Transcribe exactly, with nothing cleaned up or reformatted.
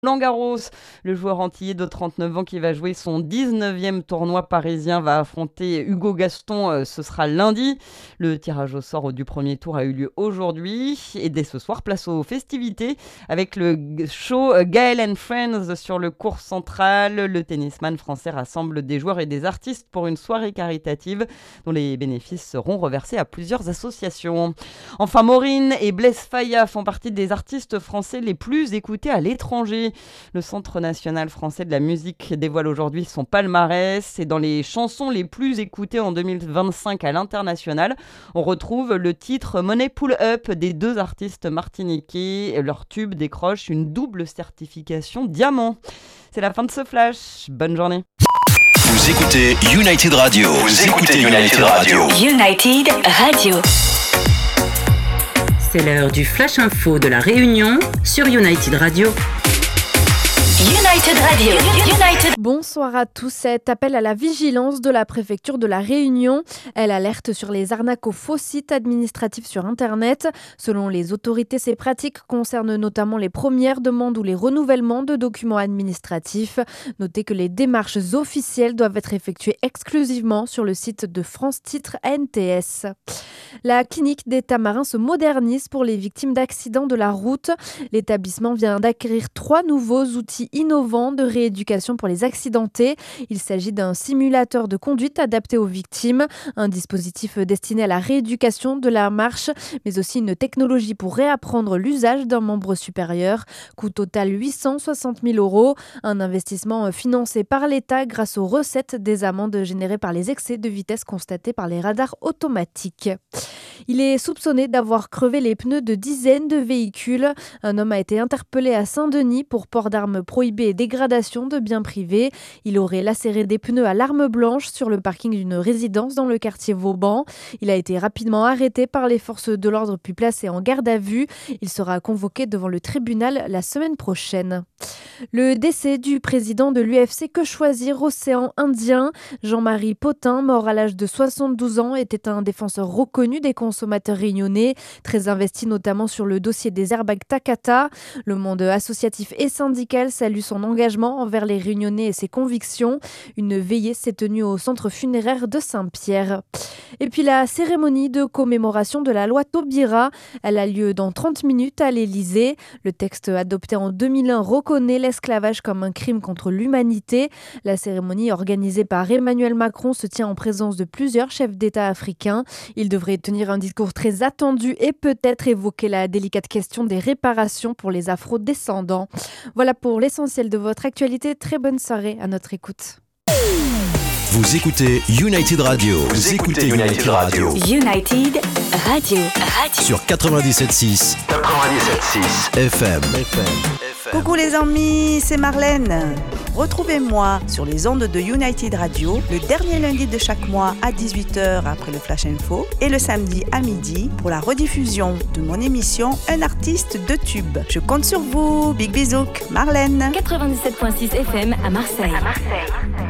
Roland-Garros, le joueur antillais de trente-neuf ans qui va jouer son dix-neuvième tournoi parisien va affronter Hugo Gaston, euh, ce sera lundi. Le tirage au sort du premier tour a eu lieu aujourd'hui et dès ce soir, place aux festivités avec le show Gaël and Friends sur le court central. Le tennisman français rassemble des joueurs et des artistes pour une soirée caritative dont les bénéfices seront reversés à plusieurs associations. Enfin, Maureen et Blaise Faya font partie des artistes français les plus écoutés à l'étranger. Le Centre national français de la musique dévoile aujourd'hui son palmarès et dans les chansons les plus écoutées en deux mille vingt-cinq à l'international, on retrouve le titre Money Pull Up des deux artistes martiniquais. Leur tube décroche une double certification diamant. C'est la fin de ce flash. Bonne journée. Vous écoutez United Radio. Vous écoutez United Radio. United Radio. C'est l'heure du Flash Info de la Réunion sur United Radio. United Radio. United. Bonsoir à tous. Cet appel à la vigilance de la préfecture de la Réunion. Elle alerte sur les arnaques aux faux sites administratifs sur Internet. Selon les autorités, ces pratiques concernent notamment les premières demandes ou les renouvellements de documents administratifs. Notez que les démarches officielles doivent être effectuées exclusivement sur le site de France Titres A N T S. La clinique des Tamarins se modernise pour les victimes d'accidents de la route. L'établissement vient d'acquérir trois nouveaux outils innovants de rééducation pour les accidentés. Il s'agit d'un simulateur de conduite adapté aux victimes, un dispositif destiné à la rééducation de la marche, mais aussi une technologie pour réapprendre l'usage d'un membre supérieur. Coût total huit cent soixante mille euros, un investissement financé par l'État grâce aux recettes des amendes générées par les excès de vitesse constatés par les radars automatiques. Il est soupçonné d'avoir crevé les pneus de dizaines de véhicules. Un homme a été interpellé à Saint-Denis pour port d'armes prohibées et dégradation de biens privés. Il aurait lacéré des pneus à l'arme blanche sur le parking d'une résidence dans le quartier Vauban. Il a été rapidement arrêté par les forces de l'ordre puis placé en garde à vue. Il sera convoqué devant le tribunal la semaine prochaine. Le décès du président de l'U F C Que Choisir Océan Indien, Jean-Marie Potin, mort à l'âge de soixante-douze ans, était un défenseur reconnu des consommateurs réunionnais, très investi notamment sur le dossier des airbags Takata. Le monde associatif et syndical salue son engagement envers les Réunionnais et ses convictions. Une veillée s'est tenue au centre funéraire de Saint-Pierre. Et puis la cérémonie de commémoration de la loi Taubira, elle a lieu dans trente minutes à l'Élysée. Le texte adopté en deux mille un reconnaît l'esclavage comme un crime contre l'humanité. La cérémonie organisée par Emmanuel Macron se tient en présence de plusieurs chefs d'État africains. Il devrait tenir un discours très attendu et peut-être évoquer la délicate question des réparations pour les afro-descendants. Voilà pour l'essentiel de votre actualité. Très bonne soirée à notre écoute. Vous écoutez United Radio. Vous écoutez United Radio. United Radio. Radio. Sur quatre-vingt-dix-sept six. quatre-vingt-dix-sept six. F M. F M. Coucou les amis, c'est Marlène. Retrouvez-moi sur les ondes de United Radio le dernier lundi de chaque mois à dix-huit heures après le Flash Info et le samedi à midi pour la rediffusion de mon émission Un artiste de tube. Je compte sur vous. Big bisous, Marlène. quatre-vingt-dix-sept virgule six F M à Marseille. À Marseille.